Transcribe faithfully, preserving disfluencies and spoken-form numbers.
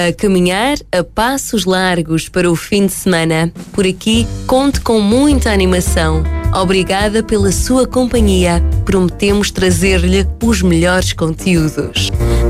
a caminhar a passos largos para o fim de semana. Por aqui, conte com muita animação. Obrigada pela sua companhia. Prometemos trazer-lhe os melhores conteúdos.